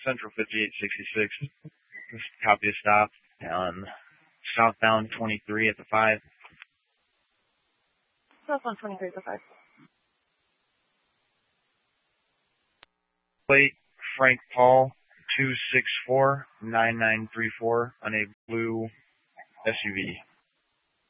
Central 5866. Just copy a stop on southbound 23 at the 5. Southbound 23 at the 5. Plate Frank Paul 264-9934 on a blue SUV.